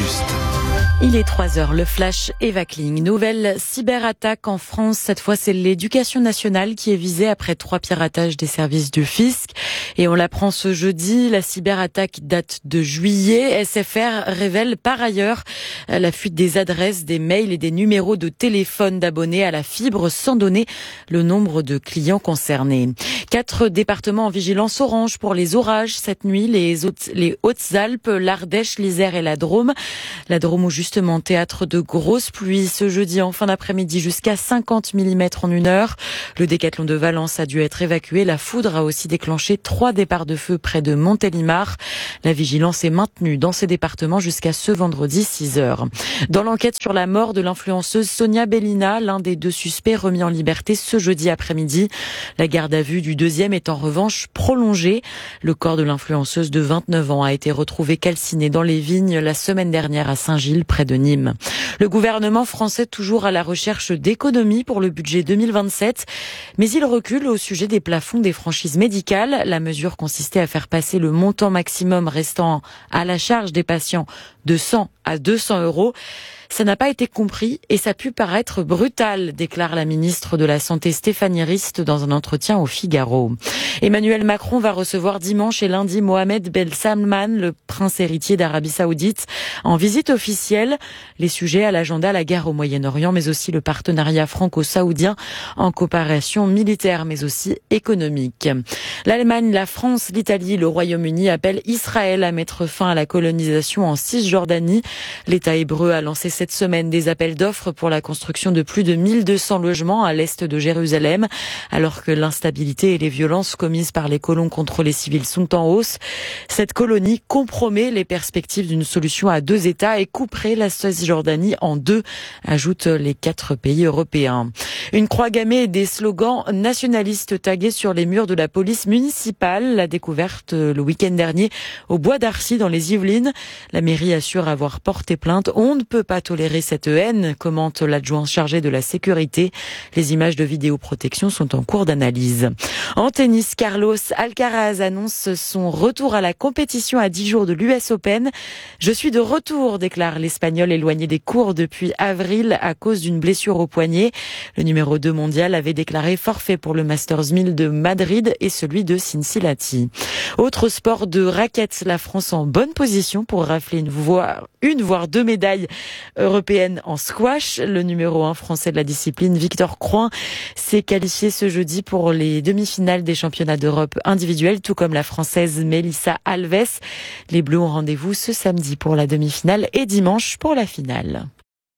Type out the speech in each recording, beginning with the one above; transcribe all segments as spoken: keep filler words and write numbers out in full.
juste. Il est trois heures, le flash Eva Kling. Nouvelle cyberattaque en France. Cette fois, c'est l'éducation nationale qui est visée après trois piratages des services du fisc. Et on l'apprend ce jeudi. La cyberattaque date de juillet. S F R révèle par ailleurs la fuite des adresses, des mails et des numéros de téléphone d'abonnés à la fibre sans donner le nombre de clients concernés. Quatre départements en vigilance orange pour les orages cette nuit. Les, Hautes, les Hautes-Alpes, l'Ardèche, l'Isère et la Drôme. La Drôme où justement théâtre de grosses pluies ce jeudi en fin d'après-midi jusqu'à cinquante millimètres en une heure. Le décathlon de Valence a dû être évacué. La foudre a aussi déclenché trois départs de feu près de Montélimar. La vigilance est maintenue dans ces départements jusqu'à ce vendredi six heures. Dans l'enquête sur la mort de l'influenceuse Sonia Bellina, l'un des deux suspects remis en liberté ce jeudi après-midi. La garde à vue du deuxième est en revanche prolongée. Le corps de l'influenceuse de vingt-neuf ans a été retrouvé calciné dans les vignes la semaine dernière à Saint-Gilles, près de Nîmes. Le gouvernement français toujours à la recherche d'économies pour le budget deux mille vingt-sept, mais il recule au sujet des plafonds des franchises médicales. La mesure consistait à faire passer le montant maximum restant à la charge des patients de cent à deux cents euros. Ça n'a pas été compris et ça a pu paraître brutal, déclare la ministre de la Santé Stéphanie Rist dans un entretien au Figaro. Emmanuel Macron va recevoir dimanche et lundi Mohamed Ben Salman, le prince héritier d'Arabie Saoudite, en visite officielle. Les sujets à l'agenda, la guerre au Moyen-Orient, mais aussi le partenariat franco-saoudien en coopération militaire, mais aussi économique. L'Allemagne, la France, l'Italie, le Royaume-Uni appellent Israël à mettre fin à la colonisation en Cisjordanie. L'État hébreu a lancé cette semaine des appels d'offres pour la construction de plus de mille deux cents logements à l'est de Jérusalem, alors que l'instabilité et les violences commises par les colons contre les civils sont en hausse. Cette colonie compromet les perspectives d'une solution à deux États et couperait la Cisjordanie en deux, ajoutent les quatre pays européens. Une croix gammée et des slogans nationalistes tagués sur les murs de la police municipale, la découverte le week-end dernier au Bois d'Arcy dans les Yvelines. La mairie assure avoir porté plainte. On ne peut pas tolérer cette haine, commente l'adjoint chargé de la sécurité. Les images de vidéoprotection sont en cours d'analyse. En tennis, Carlos Alcaraz annonce son retour à la compétition à dix jours de l'U S Open. Je suis de retour, déclare l'Espagnol éloigné des cours depuis avril à cause d'une blessure au poignet. Le numéro deux mondial avait déclaré forfait pour le Masters mille de Madrid et celui de Cincinnati. Autre sport de raquettes, la France en bonne position pour rafler une voire, une voire deux médailles européenne en squash. Le numéro un français de la discipline, Victor Crouin, s'est qualifié ce jeudi pour les demi-finales des championnats d'Europe individuels, tout comme la française Melissa Alves. Les Bleus ont rendez-vous ce samedi pour la demi-finale et dimanche pour la finale.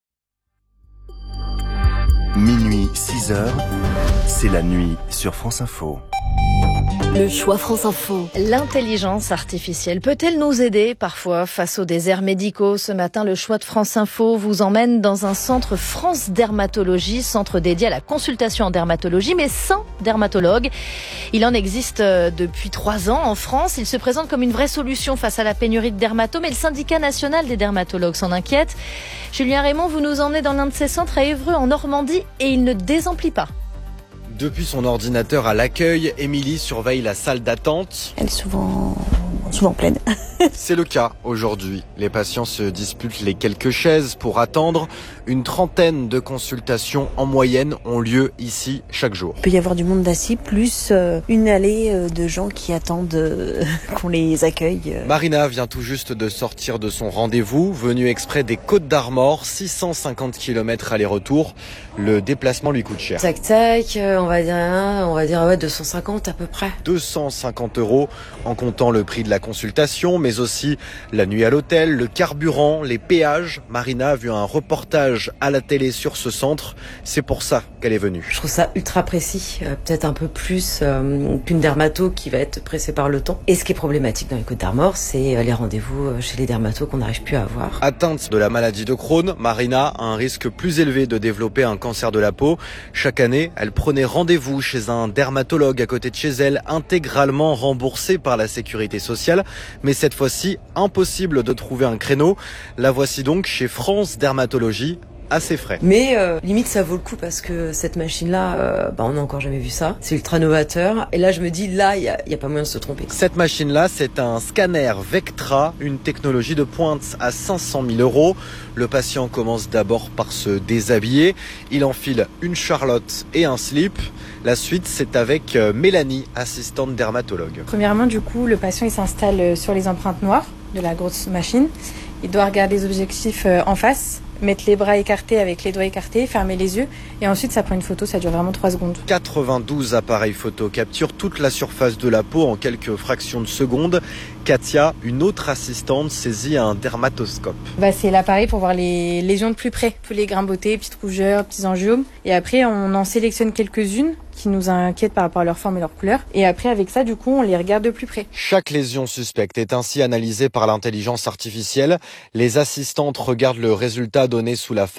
Minuit, six heures, c'est la nuit sur France Info. Le choix France Info. L'intelligence artificielle peut-elle nous aider parfois face aux déserts médicaux? Ce matin, le choix de France Info vous emmène dans un centre France Dermatologie, centre dédié à la consultation en dermatologie, mais sans dermatologue. Il en existe depuis trois ans en France. Il se présente comme une vraie solution face à la pénurie de dermatos, mais le syndicat national des dermatologues s'en inquiète. Julien Raymond, vous nous emmenez dans l'un de ces centres à Évreux, en Normandie, et il ne désemplit pas. Depuis son ordinateur à l'accueil, Émilie surveille la salle d'attente. Elle est souvent, souvent pleine. C'est le cas aujourd'hui. Les patients se disputent les quelques chaises pour attendre. Une trentaine de consultations en moyenne ont lieu ici chaque jour. Il peut y avoir du monde assis, plus une allée de gens qui attendent qu'on les accueille. Marina vient tout juste de sortir de son rendez-vous, venue exprès des Côtes d'Armor, six cent cinquante kilomètres aller-retour. Le déplacement lui coûte cher. Tac tac, on va dire, on va dire ouais, deux cent cinquante à peu près. deux cent cinquante euros en comptant le prix de la consultation, mais aussi la nuit à l'hôtel, le carburant, les péages. Marina a vu un reportage à la télé sur ce centre. C'est pour ça qu'elle est venue. Je trouve ça ultra précis, euh, peut-être un peu plus euh, qu'une dermato qui va être pressée par le temps. Et ce qui est problématique dans les Côtes d'Armor, c'est euh, les rendez-vous chez les dermatos qu'on n'arrive plus à avoir. Atteinte de la maladie de Crohn, Marina a un risque plus élevé de développer un cancer de la peau. Chaque année, elle prenait rendez-vous chez un dermatologue à côté de chez elle, intégralement remboursé par la sécurité sociale. Mais cette fois-ci, impossible de trouver un créneau. La voici donc chez France Dermatologie. assez frais. Mais euh, limite ça vaut le coup parce que cette machine-là, euh, bah, on n'a encore jamais vu ça. C'est ultra novateur. Et là je me dis, là il n'y a, y a pas moyen de se tromper. Cette machine-là, c'est un scanner Vectra, une technologie de pointe à cinq cent mille euros. Le patient commence d'abord par se déshabiller. Il enfile une charlotte et un slip. La suite, c'est avec Mélanie, assistante dermatologue. Premièrement, du coup, le patient il s'installe sur les empreintes noires de la grosse machine. Il doit regarder les objectifs en face, mettre les bras écartés avec les doigts écartés, fermer les yeux et ensuite ça prend une photo, ça dure vraiment trois secondes. quatre-vingt-douze appareils photo capturent toute la surface de la peau en quelques fractions de secondes. Katia, une autre assistante, saisit un dermatoscope. Bah, c'est l'appareil pour voir les lésions de plus près, tous les grains beauté, petites rougeurs, petits angiomes. Et après on en sélectionne quelques-unes qui nous inquiètent par rapport à leur forme et leur couleur. Et après avec ça, du coup, on les regarde de plus près. Chaque lésion suspecte est ainsi analysée par l'intelligence artificielle. Les assistantes regardent le résultat donné sous la